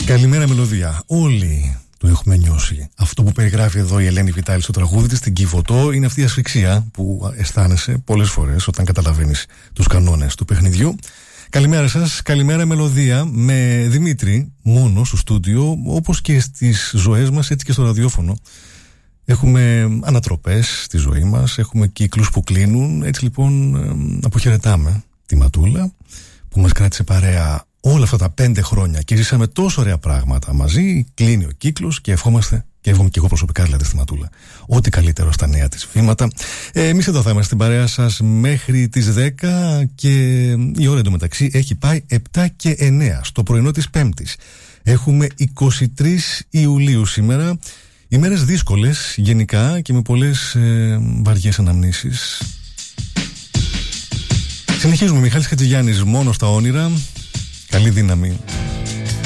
Καλημέρα μελωδία. Όλοι το έχουμε νιώσει. Αυτό που περιγράφει εδώ η Ελένη Βιτάλη στο τραγούδι της, στην Κιβωτό, είναι αυτή η ασφυξία που αισθάνεσαι πολλές φορές όταν καταλαβαίνεις τους κανόνες του παιχνιδιού. Καλημέρα σας, καλημέρα μελωδία, με Δημήτρη μόνο στο στούντιο, όπως και στις ζωές μας, έτσι και στο ραδιόφωνο. Έχουμε ανατροπές στη ζωή μας, έχουμε κύκλους που κλείνουν. Έτσι λοιπόν αποχαιρετάμε τη Ματούλα που μας κράτησε παρέα όλα αυτά τα 5 χρόνια και ζήσαμε τόσο ωραία πράγματα μαζί. Κλείνει ο κύκλος και ευχόμαστε, και εύχομαι και εγώ προσωπικά δηλαδή στη Ματούλα, ό,τι καλύτερο στα νέα της βήματα. Εμείς εδώ θα είμαστε στην παρέα σας μέχρι τις 10 και η ώρα εντωμεταξύ έχει πάει 7 και 9 στο πρωινό της Πέμπτης. Έχουμε 23 Ιουλίου σήμερα. Ημέρες δύσκολες γενικά και με πολλές βαριές αναμνήσεις. Συνεχίζουμε. Μιχάλης Χατζηγιάννης, μόνο στα όνειρα. Καλή δύναμη.